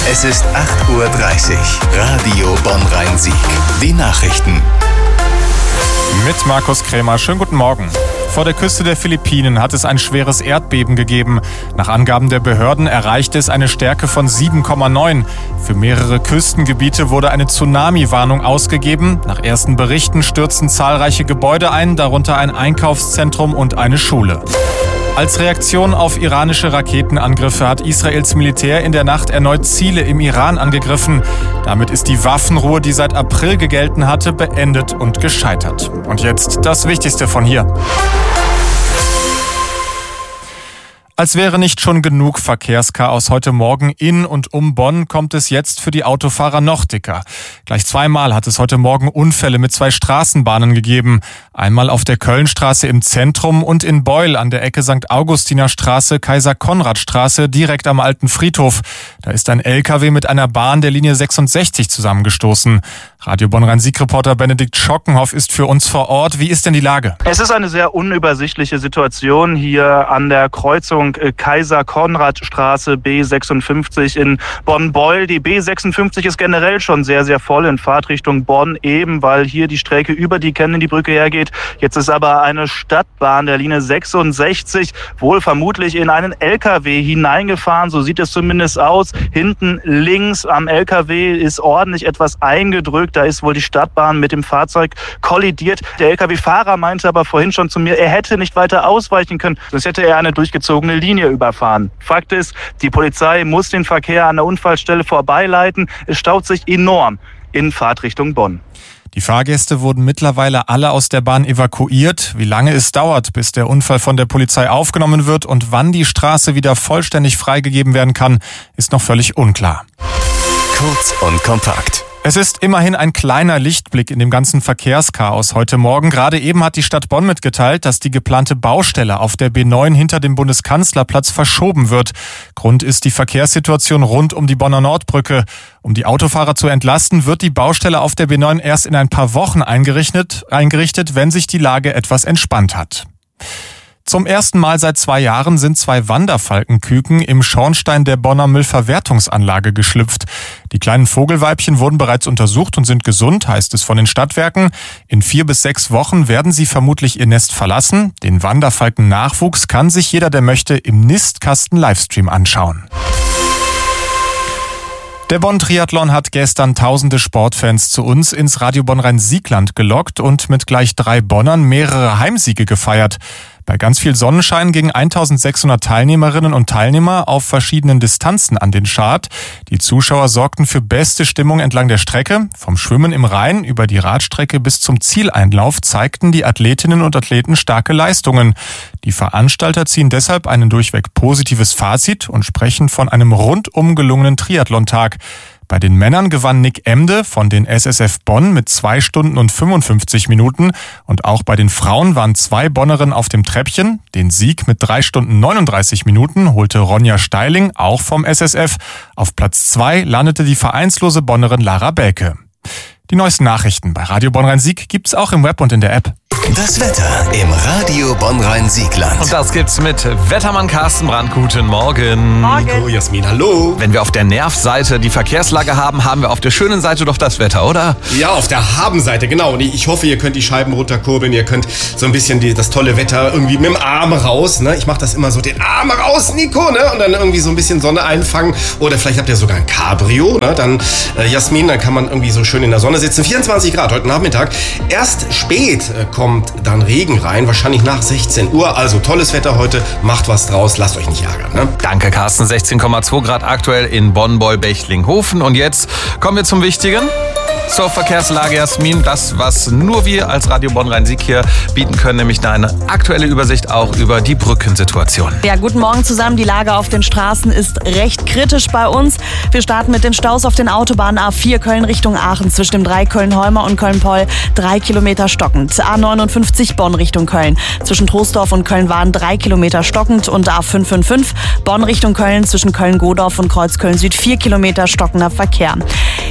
Es ist 8:30 Uhr. Radio Bonn-Rhein-Sieg. Die Nachrichten. Mit Markus Krämer. Schönen guten Morgen. Vor der Küste der Philippinen hat es ein schweres Erdbeben gegeben. Nach Angaben der Behörden erreichte es eine Stärke von 7,9. Für mehrere Küstengebiete wurde eine Tsunami-Warnung ausgegeben. Nach ersten Berichten stürzten zahlreiche Gebäude ein, darunter ein Einkaufszentrum und eine Schule. Als Reaktion auf iranische Raketenangriffe hat Israels Militär in der Nacht erneut Ziele im Iran angegriffen. Damit ist die Waffenruhe, die seit April gegelten hatte, beendet und gescheitert. Und jetzt das Wichtigste von hier. Als wäre nicht schon genug Verkehrschaos heute Morgen in und um Bonn, kommt es jetzt für die Autofahrer noch dicker. Gleich zweimal hat es heute Morgen Unfälle mit 2 Straßenbahnen gegeben. Einmal auf der Kölnstraße im Zentrum und in Beul an der Ecke St. Augustinerstraße, Kaiser-Konrad-Straße, direkt am alten Friedhof. Da ist ein LKW mit einer Bahn der Linie 66 zusammengestoßen. Radio Bonn-Rhein-Sieg-Reporter Benedikt Schockenhoff ist für uns vor Ort. Wie ist denn die Lage? Es ist eine sehr unübersichtliche Situation hier an der Kreuzung Kaiser-Konrad-Straße B56 in Bonn-Beul. Die B56 ist generell schon sehr, sehr voll in Fahrtrichtung Bonn, eben weil hier die Strecke über die Kennedy-Brücke hergeht. Jetzt ist aber eine Stadtbahn der Linie 66 wohl vermutlich in einen LKW hineingefahren. So sieht es zumindest aus. Hinten links am LKW ist ordentlich etwas eingedrückt. Da ist wohl die Stadtbahn mit dem Fahrzeug kollidiert. Der LKW-Fahrer meinte aber vorhin schon zu mir, er hätte nicht weiter ausweichen können. Sonst hätte er eine durchgezogene Linie überfahren. Fakt ist, die Polizei muss den Verkehr an der Unfallstelle vorbeileiten. Es staut sich enorm in Fahrtrichtung Bonn. Die Fahrgäste wurden mittlerweile alle aus der Bahn evakuiert. Wie lange es dauert, bis der Unfall von der Polizei aufgenommen wird und wann die Straße wieder vollständig freigegeben werden kann, ist noch völlig unklar. Kurz und kompakt. Es ist immerhin ein kleiner Lichtblick in dem ganzen Verkehrschaos heute Morgen. Gerade eben hat die Stadt Bonn mitgeteilt, dass die geplante Baustelle auf der B9 hinter dem Bundeskanzlerplatz verschoben wird. Grund ist die Verkehrssituation rund um die Bonner Nordbrücke. Um die Autofahrer zu entlasten, wird die Baustelle auf der B9 erst in ein paar Wochen eingerichtet, wenn sich die Lage etwas entspannt hat. Zum ersten Mal seit 2 Jahren sind 2 Wanderfalkenküken im Schornstein der Bonner Müllverwertungsanlage geschlüpft. Die kleinen Vogelweibchen wurden bereits untersucht und sind gesund, heißt es von den Stadtwerken. In 4 bis 6 Wochen werden sie vermutlich ihr Nest verlassen. Den Wanderfalken-Nachwuchs kann sich jeder, der möchte, im Nistkasten-Livestream anschauen. Der Bonn-Triathlon hat gestern tausende Sportfans zu uns ins Radio Bonn-Rhein-Siegland gelockt und mit gleich 3 Bonnern mehrere Heimsiege gefeiert. Bei ganz viel Sonnenschein gingen 1600 Teilnehmerinnen und Teilnehmer auf verschiedenen Distanzen an den Start. Die Zuschauer sorgten für beste Stimmung entlang der Strecke. Vom Schwimmen im Rhein über die Radstrecke bis zum Zieleinlauf zeigten die Athletinnen und Athleten starke Leistungen. Die Veranstalter ziehen deshalb ein durchweg positives Fazit und sprechen von einem rundum gelungenen Triathlontag. Bei den Männern gewann Nick Emde von den SSF Bonn mit 2 Stunden und 55 Minuten. Und auch bei den Frauen waren 2 Bonnerinnen auf dem Treppchen. Den Sieg mit 3 Stunden 39 Minuten holte Ronja Steiling, auch vom SSF. Auf Platz 2 landete die vereinslose Bonnerin Lara Belke. Die neuesten Nachrichten bei Radio Bonn-Rhein-Sieg gibt's auch im Web und in der App. Das Wetter im Radio Bonn-Rhein-Siegland. Und das gibt's mit Wettermann Carsten Brandt. Guten Morgen. Nico, Jasmin, hallo. Wenn wir auf der Nervseite die Verkehrslage haben, haben wir auf der schönen Seite doch das Wetter, oder? Ja, auf der Habenseite, genau. Und ich hoffe, ihr könnt die Scheiben runterkurbeln. Ihr könnt so ein bisschen das tolle Wetter irgendwie mit dem Arm raus. Ne? Ich mache das immer so, den Arm raus, Nico. Ne? Und dann irgendwie so ein bisschen Sonne einfangen. Oder vielleicht habt ihr sogar ein Cabrio. Ne? Dann, Jasmin, dann kann man irgendwie so schön in der Sonne sitzen. 24 Grad heute Nachmittag. Erst spät kommt dann Regen rein, wahrscheinlich nach 16 Uhr. Also tolles Wetter heute, macht was draus, lasst euch nicht ärgern. Ne? Danke, Carsten. 16,2 Grad aktuell in Bonn-Beul-Bechlinghofen. Und jetzt kommen wir zum Wichtigen. Zur Verkehrslage, Jasmin, das, was nur wir als Radio Bonn-Rhein-Sieg hier bieten können, nämlich eine aktuelle Übersicht auch über die Brückensituation. Ja, guten Morgen zusammen. Die Lage auf den Straßen ist recht kritisch bei uns. Wir starten mit den Staus auf den Autobahnen A4 Köln Richtung Aachen zwischen dem 3 Köln-Holmer und Köln-Poll 3 Kilometer stockend. A59 Bonn Richtung Köln zwischen Troisdorf und Köln-Wahn 3 Kilometer stockend und A555 Bonn Richtung Köln zwischen Köln-Godorf und Kreuzköln Süd 4 Kilometer stockender Verkehr.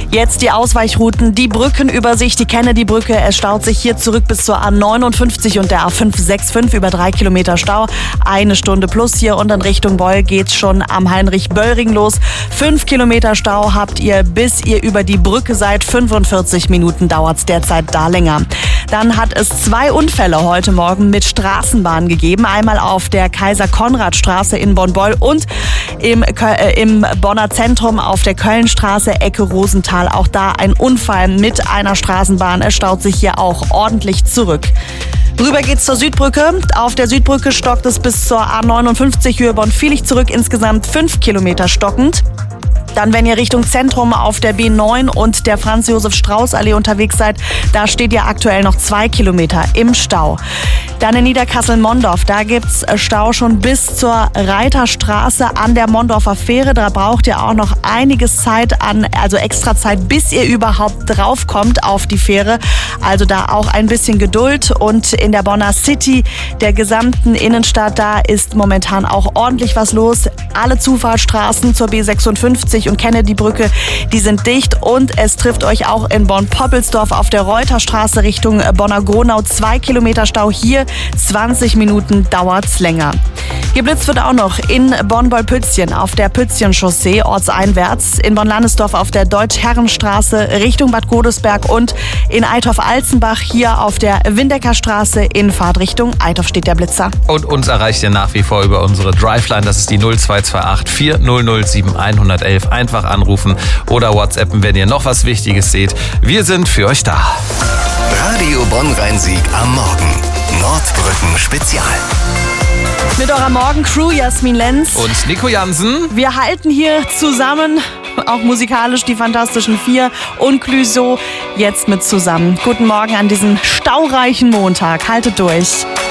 Jetzt die Ausweichrouten, die Brückenübersicht, die Kennedy-Brücke. Es staut sich hier zurück bis zur A59 und der A565 über 3 Kilometer Stau. 1 Stunde plus hier und in Richtung Beul geht's schon am Heinrich-Böll-Ring los. 5 Kilometer Stau habt ihr, bis ihr über die Brücke seid. 45 Minuten dauert's derzeit da länger. Dann hat es 2 Unfälle heute Morgen mit Straßenbahnen gegeben. Einmal auf der Kaiser-Konrad-Straße in Bonn-Beul und im Bonner Zentrum auf der Kölnstraße, Ecke Rosenthal. Auch da ein Unfall mit einer Straßenbahn. Es staut sich hier auch ordentlich zurück. Rüber geht's zur Südbrücke. Auf der Südbrücke stockt es bis zur A59 Höhe Bonn-Vielig zurück. Insgesamt 5 Kilometer stockend. Dann, wenn ihr Richtung Zentrum auf der B9 und der Franz-Josef-Strauß-Allee unterwegs seid, da steht ihr aktuell noch 2 Kilometer im Stau. Dann in Niederkassel-Mondorf, da gibt's Stau schon bis zur Reiterstraße an der Mondorfer Fähre. Da braucht ihr auch noch einiges Zeit also extra Zeit, bis ihr überhaupt draufkommt auf die Fähre. Also da auch ein bisschen Geduld. Und in der Bonner City, der gesamten Innenstadt, da ist momentan auch ordentlich was los. Alle Zufahrtsstraßen zur B56 und Kennedy-Brücke, die sind dicht und es trifft euch auch in Bonn-Poppelsdorf auf der Reuterstraße Richtung Bonner-Gronau 2 Kilometer Stau. Hier 20 Minuten dauert's länger. Geblitzt wird auch noch in Bonn-Beul-Pützchen auf der Pützchen-Chaussee ortseinwärts, in Bonn-Landesdorf auf der Deutsch-Herrenstraße Richtung Bad Godesberg und in Eitorf-Alzenbach hier auf der Windecker-Straße in Fahrtrichtung Eitorf steht der Blitzer. Und uns erreicht ihr nach wie vor über unsere Driveline, das ist die 0228 4007 111. Einfach anrufen oder WhatsAppen, wenn ihr noch was Wichtiges seht. Wir sind für euch da. Radio Bonn-Rhein-Sieg am Morgen. Nordbrücken Spezial. Mit eurer Morgencrew Jasmin Lenz und Nico Jansen. Wir halten hier zusammen, auch musikalisch die Fantastischen Vier und Clüso jetzt mit zusammen. Guten Morgen an diesem staureichen Montag. Haltet durch.